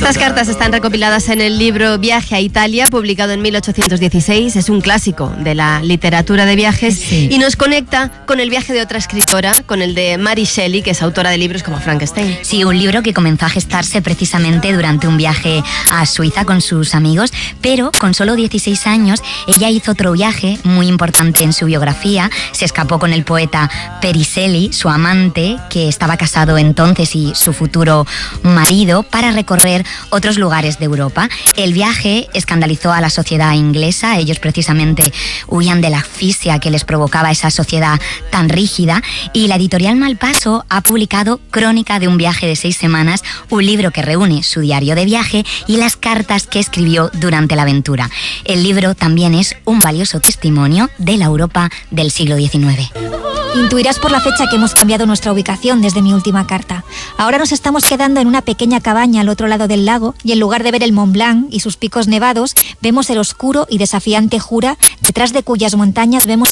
Estas cartas están recopiladas en el libro Viaje a Italia, publicado en 1816. Es un clásico de la literatura de viajes y nos conecta con el viaje de otra escritora, con el de Mary Shelley, que es autora de libros como Frankenstein. Sí, un libro que comenzó a gestarse precisamente durante un viaje a Suiza con sus amigos, pero con solo 16 años ella hizo otro viaje muy importante en su biografía. Se escapó con el poeta Periseli, su amante, que estaba casado entonces, y su futuro marido, para recorrer otros lugares de Europa. El viaje escandalizó a la sociedad inglesa. Ellos precisamente huían de la asfixia que les provocaba esa sociedad tan rígida, y la editorial Malpaso ha publicado Crónica de un viaje de 6 semanas, un libro que reúne su diario de viaje y las cartas que escribió durante la aventura. El libro también es un valioso testimonio de la Europa del siglo XIX. Intuirás por la fecha que hemos cambiado nuestra ubicación desde mi última carta. Ahora nos estamos quedando en una pequeña cabaña al otro lado del lago, y en lugar de ver el Mont Blanc y sus picos nevados, vemos el oscuro y desafiante Jura, detrás de cuyas montañas vemos